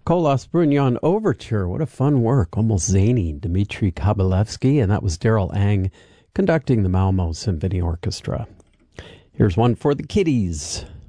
Kolos Brunyon Overture. What a fun work. Almost zany. Dmitri Kabalevsky, and that was Daryl Ang conducting the Malmo Symphony Orchestra. Here's one for the kiddies.